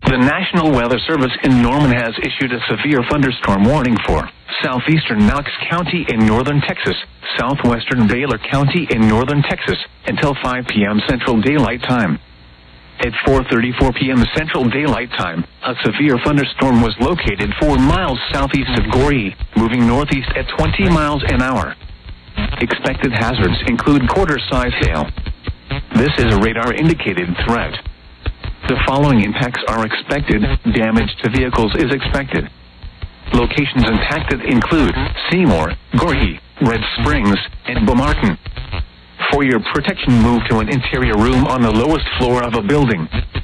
The National Weather Service in Norman has issued a severe thunderstorm warning for southeastern Knox County in northern Texas, southwestern Baylor County in northern Texas, until 5 p.m. Central Daylight Time. At 4:34 p.m. Central Daylight Time, a severe thunderstorm was located 4 miles southeast of Goree, moving northeast at 20 miles an hour. Expected hazards include quarter-size hail. This is a radar-indicated threat. The following impacts are expected. Damage to vehicles is expected. Locations impacted include Seymour, Goree, Red Springs, and Beaumartin. For your protection, move to an interior room on the lowest floor of a building.